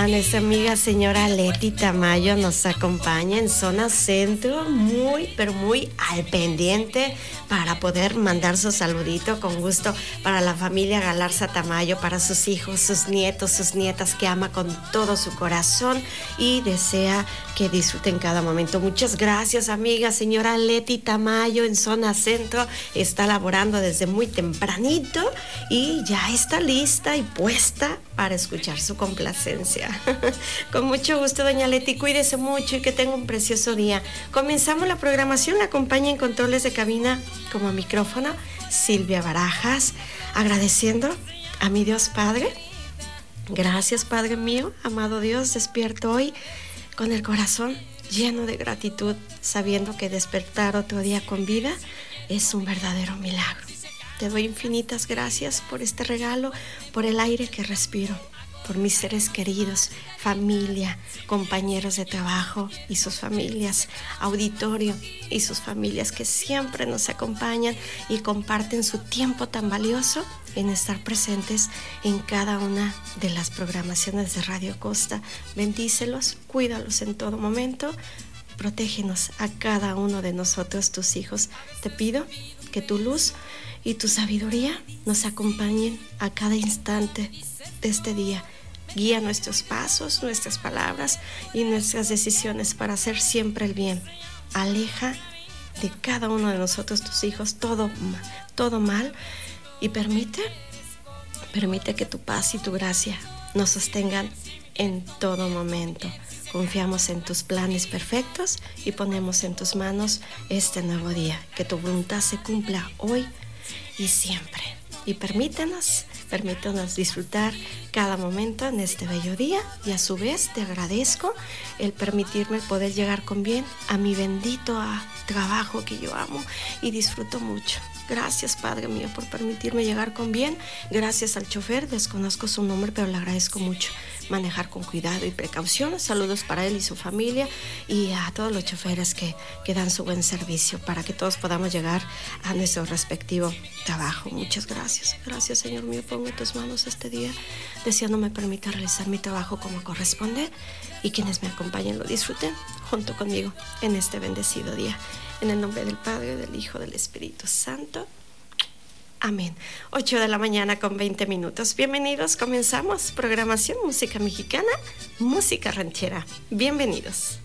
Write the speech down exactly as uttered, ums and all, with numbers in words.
Nuestra amiga señora Leti Tamayo nos acompaña en Zona Centro, muy, pero muy al pendiente para poder mandar su saludito con gusto para la familia Galarza Tamayo, para sus hijos, sus nietos, sus nietas que ama con todo su corazón y desea que disfruten cada momento. Muchas gracias, amiga señora Leti Tamayo en Zona Centro. Está laborando desde muy tempranito y ya está lista y puesta para escuchar su complacencia. Con mucho gusto, doña Leti, cuídese mucho y que tenga un precioso día. Comenzamos la programación, la acompaña en controles de cabina como micrófono Silvia Barajas, agradeciendo a mi Dios Padre. Gracias, Padre mío, amado Dios, despierto hoy con el corazón lleno de gratitud, sabiendo que despertar otro día con vida es un verdadero milagro. Te doy infinitas gracias por este regalo, por el aire que respiro, por mis seres queridos, familia, compañeros de trabajo y sus familias, auditorio y sus familias que siempre nos acompañan y comparten su tiempo tan valioso en estar presentes en cada una de las programaciones de Radio Costa. Bendícelos, cuídalos en todo momento, protégenos a cada uno de nosotros, tus hijos. Te pido que tu luz y tu sabiduría nos acompañen a cada instante de este día. Guía nuestros pasos, nuestras palabras y nuestras decisiones para hacer siempre el bien. Aleja de cada uno de nosotros, tus hijos, todo, todo mal y permite, permite que tu paz y tu gracia nos sostengan en todo momento. Confiamos en tus planes perfectos y ponemos en tus manos este nuevo día. Que tu voluntad se cumpla hoy y siempre. Y permítanos, permítanos disfrutar cada momento en este bello día y a su vez te agradezco el permitirme poder llegar con bien a mi bendito a, trabajo que yo amo y disfruto mucho. Gracias, Padre mío, por permitirme llegar con bien. Gracias al chofer, desconozco su nombre, pero le agradezco mucho. Manejar con cuidado y precaución. Saludos para él y su familia y a todos los choferes que, que dan su buen servicio para que todos podamos llegar a nuestro respectivo trabajo. Muchas gracias. Gracias, Señor mío. Pongo en tus manos este día, deseando me permita realizar mi trabajo como corresponde y quienes me acompañen lo disfruten junto conmigo en este bendecido día. En el nombre del Padre, del Hijo, del Espíritu Santo. Amén. ocho de la mañana con veinte minutos. Bienvenidos, comenzamos. Programación Música Mexicana, Música Ranchera. Bienvenidos.